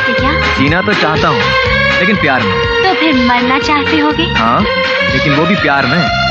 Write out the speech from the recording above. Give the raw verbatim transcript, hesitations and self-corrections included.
चाहते क्या? जीना तो चाहता हूँ, लेकिन प्यार में। तो फिर मरना चाहते होगे? हाँ, लेकिन वो भी प्यार में।